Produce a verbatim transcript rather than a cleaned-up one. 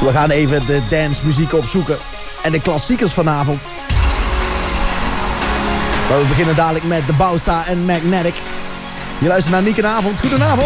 We gaan even de dancemuziek opzoeken. En de klassiekers vanavond. Maar we beginnen dadelijk met de Bouwsta en Magnetic. Je luistert naar Niek en Avond. Goedenavond.